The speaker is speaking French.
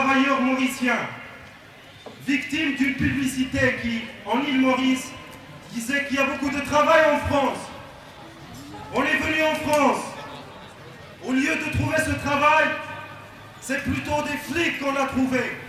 travailleurs mauriciens, victimes d'une publicité qui, en île Maurice, disait qu'il y a beaucoup de travail en France. On est venu en France. Au lieu de trouver ce travail, c'est plutôt des flics qu'on a trouvés.